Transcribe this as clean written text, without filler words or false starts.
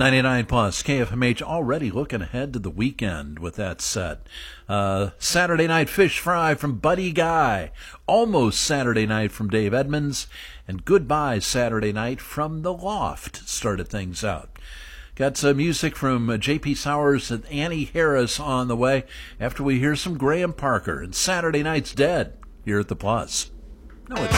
99 plus KFMH already looking ahead to the weekend with that set. Saturday Night Fish Fry from Buddy Guy. Almost Saturday Night from Dave Edmonds. And Goodbye Saturday Night from The Loft started things out. Got some music from J.P. Sowers and Annie Harris on the way after we hear some Graham Parker and Saturday Night's Dead here at the Plus. No, it's